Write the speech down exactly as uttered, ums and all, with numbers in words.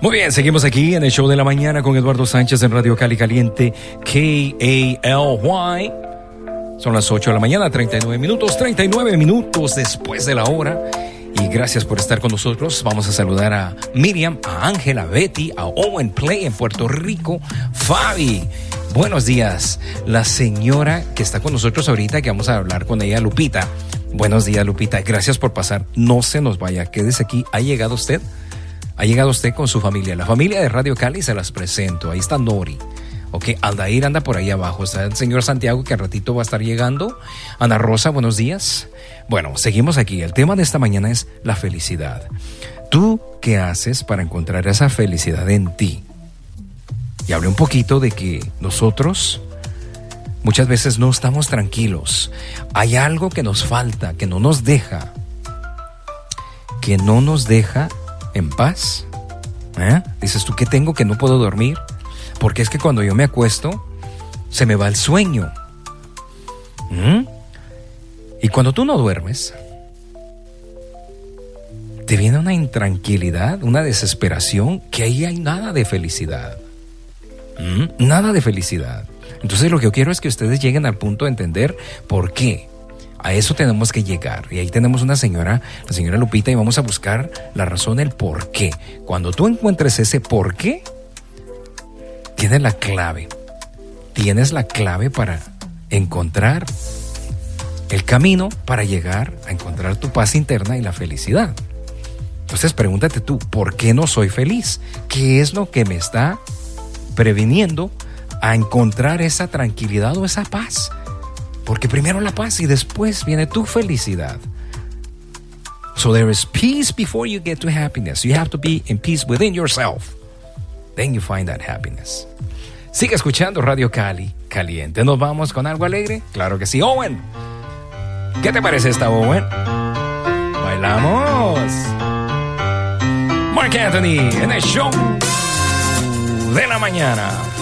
Muy bien, seguimos aquí en el show de la mañana con Eduardo Sánchez en Radio Cali Caliente, K A L Y. Son las ocho de la mañana, treinta y nueve minutos, treinta y nueve minutos después de la hora. Y gracias por estar con nosotros. Vamos a saludar a Miriam, a Ángela, a Betty, a Owen Play en Puerto Rico, Fabi. Buenos días. La señora que está con nosotros ahorita, que vamos a hablar con ella, Lupita. Buenos días, Lupita. Gracias por pasar. No se nos vaya. Quédese aquí. ¿Ha llegado usted? Ha llegado usted con su familia. La familia de Radio Cali se las presento. Ahí está Nori. Ok, Aldair anda por ahí abajo. Está el señor Santiago, que al ratito va a estar llegando. Ana Rosa, buenos días. Bueno, seguimos aquí. El tema de esta mañana es la felicidad. ¿Tú qué haces para encontrar esa felicidad en ti? Y hablé un poquito de que nosotros muchas veces no estamos tranquilos. Hay algo que nos falta, que no nos deja, que no nos deja en paz. ¿Eh? Dices tú, ¿qué tengo que no puedo dormir? Porque es que cuando yo me acuesto, se me va el sueño. ¿Mm? Y cuando tú no duermes, te viene una intranquilidad, una desesperación, que ahí hay nada de felicidad. ¿Mm? Nada de felicidad. Entonces lo que yo quiero es que ustedes lleguen al punto de entender por qué. A eso tenemos que llegar. Y ahí tenemos una señora, la señora Lupita, y vamos a buscar la razón, el por qué. Cuando tú encuentres ese por qué, tienes la clave. Tienes la clave para encontrar el camino para llegar a encontrar tu paz interna y la felicidad. Entonces pregúntate tú, ¿por qué no soy feliz? ¿Qué es lo que me está previniendo a encontrar esa tranquilidad o esa paz? Porque primero la paz y después viene tu felicidad. So there is peace before you get to happiness. You have to be in peace within yourself. Then you find that happiness. Sigue escuchando Radio Cali Caliente. ¿Nos vamos con algo alegre? Claro que sí. Owen, ¿qué te parece esta, Owen? ¡Bailamos! Marc Anthony en el show de la mañana.